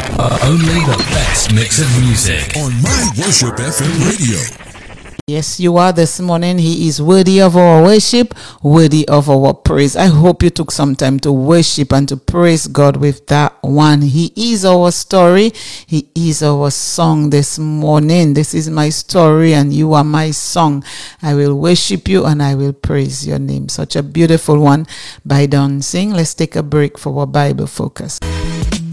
Only the best mix of music on My Worship FM radio. Yes, you are this morning. He is worthy of our worship, worthy of our praise. I hope you took some time to worship and to praise God with that one. He is our story. He is our song this morning. This is my story and you are my song. I will worship you and I will praise your name. Such a beautiful one by Don Singh. Let's take a break for our Bible focus.